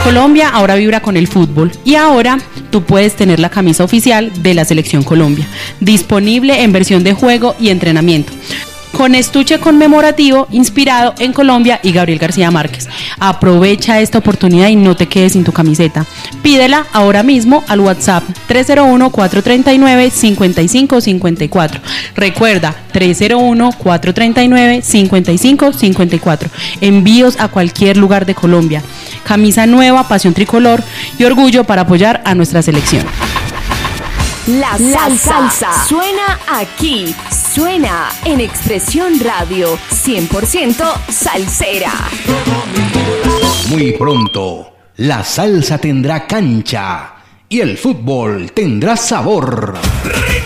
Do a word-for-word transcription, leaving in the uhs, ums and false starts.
Colombia ahora vibra con el fútbol y ahora tú puedes tener la camisa oficial de la Selección Colombia, disponible en versión de juego y entrenamiento, con estuche conmemorativo inspirado en Colombia y Gabriel García Márquez. Aprovecha esta oportunidad y no te quedes sin tu camiseta. Pídela ahora mismo al WhatsApp tres cero uno, cuatro tres nueve, cinco cinco cinco cuatro. Recuerda, tres cero uno, cuatro tres nueve, cinco cinco cinco cuatro. Envíos a cualquier lugar de Colombia. Camisa nueva, pasión tricolor y orgullo para apoyar a nuestra selección. La salsa, La salsa suena aquí, suena en Expresión Radio, cien por ciento salsera. Muy pronto, la salsa tendrá cancha y el fútbol tendrá sabor.